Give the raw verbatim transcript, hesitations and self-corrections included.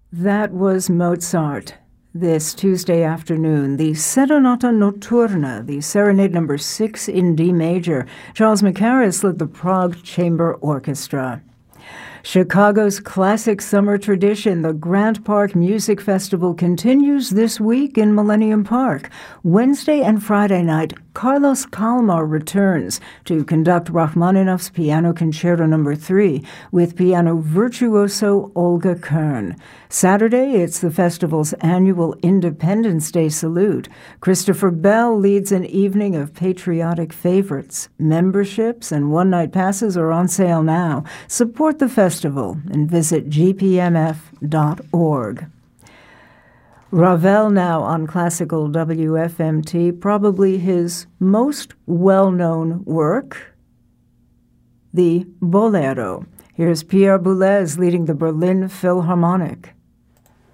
That was Mozart. This Tuesday afternoon, the Serenata Notturna, the Serenade number six in D major. Charles Mackerras led the Prague Chamber Orchestra. Chicago's classic summer tradition, the Grant Park Music Festival, continues this week in Millennium Park. Wednesday and Friday night, Carlos Kalmar returns to conduct Rachmaninoff's Piano Concerto number three with piano virtuoso Olga Kern. Saturday, it's the festival's annual Independence Day salute. Christopher Bell leads an evening of patriotic favorites. Memberships and one-night passes are on sale now. Support the festival and visit g p m f dot org. Ravel now on classical W F M T, probably his most well-known work, the Bolero. Here's Pierre Boulez leading the Berlin Philharmonic.